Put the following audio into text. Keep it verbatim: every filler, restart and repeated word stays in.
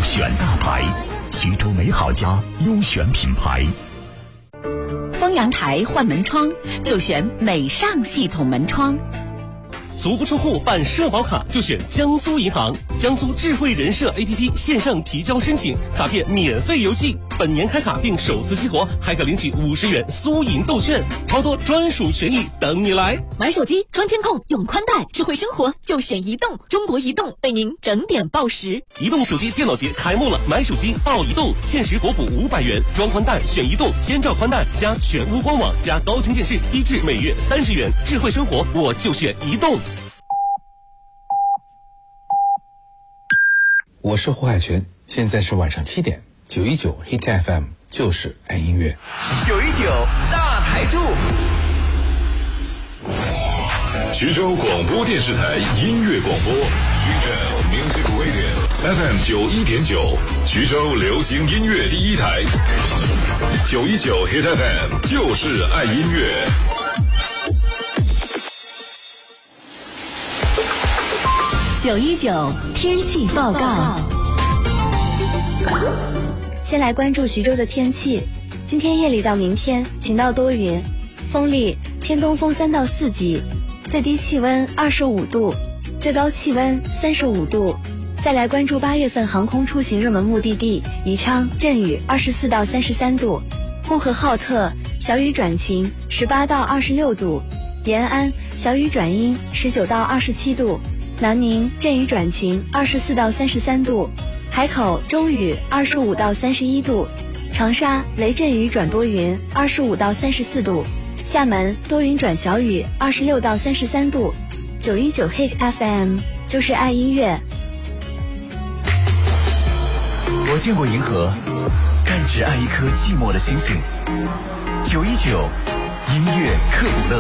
选大牌，徐州美好家优选品牌。 丰阳台换门窗就选美尚系统门窗。 足不出户办社保卡就选江苏银行，江苏智慧人社 A P P 线上提交申请，卡片免费邮寄。本年开卡并首次激活，还可领取五十元苏银豆券，超多专属权益等你来。 买手机装监控用宽带，智慧生活就选移动，中国移动为您整点报时。 移动手机电脑节开幕了，买手机到移动，限时国补五百元，装宽带选移动，千兆宽带加全屋光网加高清电视，低至每月三十元。智慧生活我就选移动。 我是胡海泉，现在是晚上七点，九一九 Hit F M 就是爱音乐。 九一九大台柱， 徐州广播电视台音乐广播，徐州 Music Radio F M 九一点九，徐州流行音乐第一台。九一九 Hit F M 就是爱音乐。 九一九天气报告。 先来关注徐州的天气，今天夜里到明天晴到多云，风力偏东风三到四级，最低气温二十五度，最高气温三十五度。再来关注八月份航空出行热门目的地宜昌，阵雨二十四到三十三度，呼和浩特小雨转晴十八到二十六度，延安小雨转阴十九到二十七度，南宁阵雨转晴二十四到三十三度，海口中雨二十五到三十一度，长沙雷阵雨转多云二十五到三十四度，厦门多云转小雨二十六到三十三度。九一九 Hit F M 就是爱音乐。 我见过银河，但只爱一颗寂寞的星星。九一九音乐克卜勒。